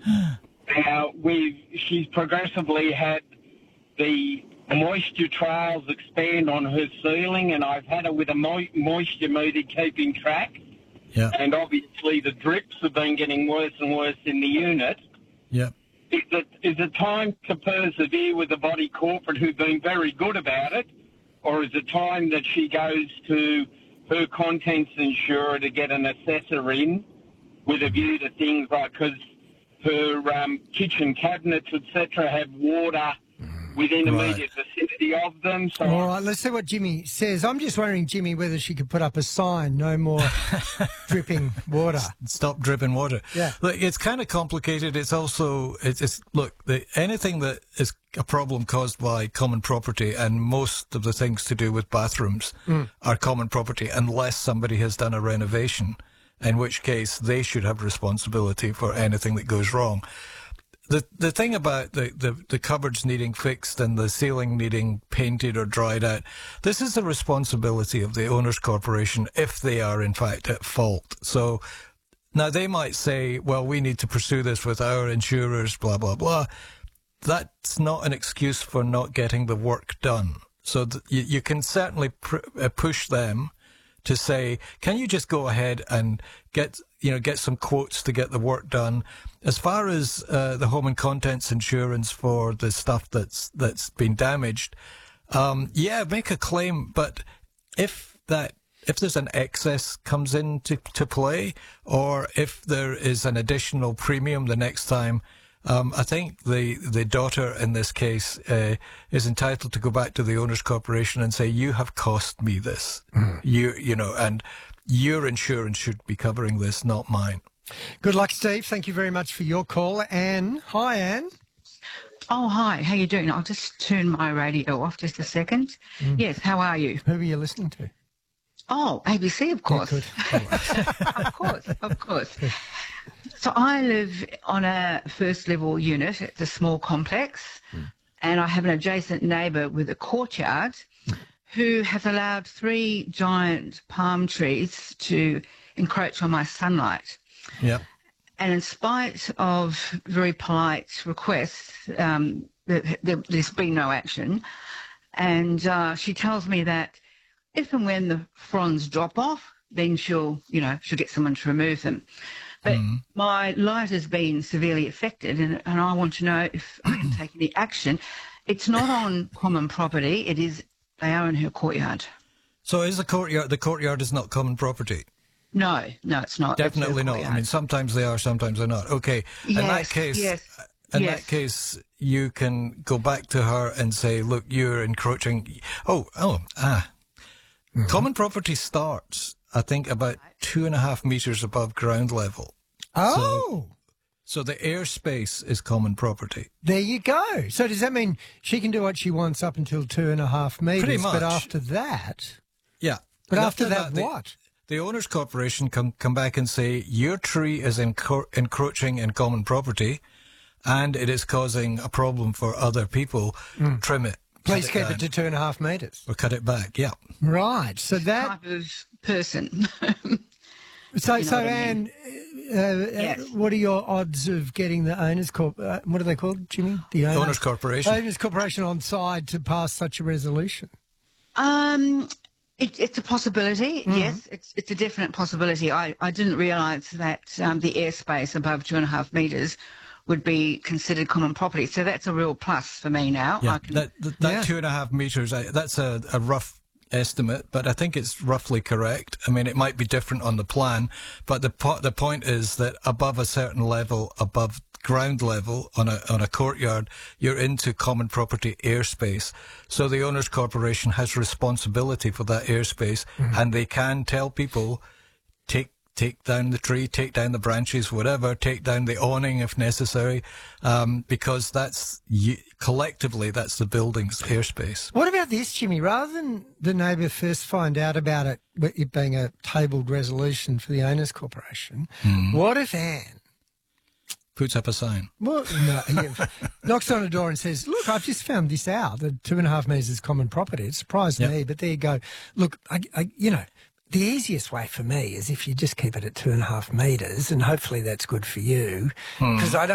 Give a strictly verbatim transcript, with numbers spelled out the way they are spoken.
Now, we've, she's progressively had the moisture trails expand on her ceiling, and I've had her with a mo- moisture meter keeping track. Yeah. And obviously the drips have been getting worse and worse in the unit. Yeah. Is it, is it time to persevere with the body corporate who've been very good about it, or is it time that she goes to her contents insurer to get an assessor in with a view to things like, because her um, kitchen cabinets, et cetera, have water within immediate right. vicinity of them. So all right, let's see what Jimmy says. I'm just wondering, Jimmy, whether she could put up a sign, no more dripping water. Stop dripping water. Yeah. Look, it's kind of complicated. It's also, it's, it's look, the, anything that is a problem caused by common property, and most of the things to do with bathrooms mm. are common property unless somebody has done a renovation, in which case they should have responsibility for anything that goes wrong. The the thing about the, the, the cupboards needing fixed and the ceiling needing painted or dried out, this is the responsibility of the owners' corporation if they are in fact at fault. So now they might say, well, we need to pursue this with our insurers, blah, blah, blah. That's not an excuse for not getting the work done. So th- you, you can certainly pr- uh, push them to say, can you just go ahead and get, you know, get some quotes to get the work done? As far as uh, the home and contents insurance for the stuff that's that's been damaged, um, yeah, make a claim. But if that if there's an excess comes into to play, or if there is an additional premium the next time, Um, I think the, the daughter in this case uh, is entitled to go back to the owners' corporation and say, you have cost me this. Mm. You, you know, and your insurance should be covering this, not mine. Good luck, Steve. Thank you very much for your call. Anne. Hi, Anne. Oh, hi. How you doing? I'll just turn my radio off just a second. Mm. Yes, how are you? Who are you listening to? Oh, A B C, of course. Yeah, of course, of course. So I live on a first level unit. It's a small complex, mm. and I have an adjacent neighbour with a courtyard mm. who has allowed three giant palm trees to encroach on my sunlight. Yeah. And in spite of very polite requests, um, there, there, there's been no action. And uh, she tells me that if and when the fronds drop off, then she'll, you know, she'll get someone to remove them. But mm. my light has been severely affected, and, and I want to know if I can take any action. It's not on common property. It is, they are in her courtyard. So is the courtyard, the courtyard is not common property? No, no, it's not. Definitely not. I mean, sometimes they are, sometimes they're not. Okay. Yes, in that case, yes, in yes. that case, you can go back to her and say, look, you're encroaching. Oh, oh, ah. Mm-hmm. Common property starts, I think, about two and a half metres above ground level. Oh. So, so the airspace is common property. There you go. So does that mean she can do what she wants up until two and a half metres? Pretty much. But after that? Yeah. But after, after that, that, what? The, the owners' corporation come, come back and say, your tree is encro- encroaching in common property and it is causing a problem for other people. Mm. Trim it. Please it keep down. it to two and a half metres. Or cut it back, yeah. Right. So that type of person. so, you know so what Anne, I mean? uh, yes. uh, what are your odds of getting the owners corp? Uh, what are they called, Jimmy? The owner? owners corporation. Owners corporation on side to pass such a resolution. Um, it, it's a possibility. Mm. Yes, it's it's a definite possibility. I I didn't realise that um, the airspace above two and a half metres would be considered common property. So that's a real plus for me now. Yeah, I can, that, that, that yeah. two and a half metres, that's a, a rough estimate, but I think it's roughly correct. I mean, it might be different on the plan, but the po- the point is that above a certain level, above ground level on a on a courtyard, you're into common property airspace. So the owners' corporation has responsibility for that airspace, mm-hmm. and they can tell people, take take down the tree, take down the branches, whatever, take down the awning if necessary, um, because that's, you, collectively, that's the building's airspace. What about this, Jimmy? Rather than the neighbour first find out about it, it being a tabled resolution for the owners' corporation, mm. what if Anne puts up a sign? Well, no, yeah, knocks on a door and says, look, I've just found this out, that two and a half metres is common property. It surprised yep. me, but there you go. Look, I, I, you know, the easiest way for me is if you just keep it at two and a half metres, and hopefully that's good for you, because hmm. I don't